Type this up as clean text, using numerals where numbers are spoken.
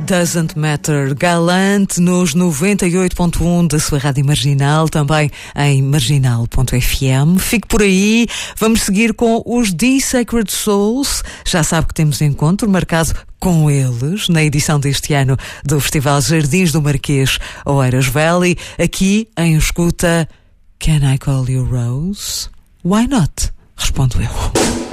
Doesn't Matter, Galante nos 98.1 da sua rádio Marginal, também em marginal.fm. Fique por aí, vamos seguir com os The Sacred Souls. Já sabe que temos encontro marcado com eles na edição deste ano do Festival Jardins do Marquês Oeiras Valley. Aqui em escuta, Can I Call You Rose? Why not? Respondo eu.